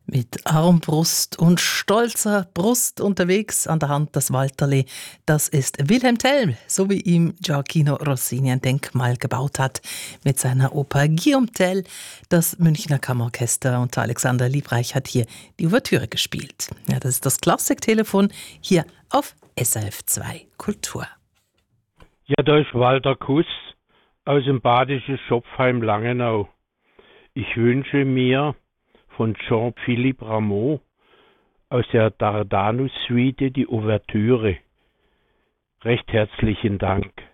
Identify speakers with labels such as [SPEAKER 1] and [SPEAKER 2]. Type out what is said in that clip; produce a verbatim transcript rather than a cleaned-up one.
[SPEAKER 1] Mit Armbrust und stolzer Brust unterwegs an der Hand das Walterli. Das ist Wilhelm Tell, so wie ihm Gioacchino Rossini ein Denkmal gebaut hat mit seiner Oper Guillaume Tell. Das Münchner Kammerorchester unter Alexander Liebreich hat hier die Ouvertüre gespielt. Ja, das ist das Klassiktelefon hier auf S R F zwei Kultur.
[SPEAKER 2] Ja, da ist Walter Kuss aus dem badischen Schopfheim-Langenau. Ich wünsche mir von Jean-Philippe Rameau aus der Dardanus-Suite die Ouvertüre. Recht herzlichen Dank.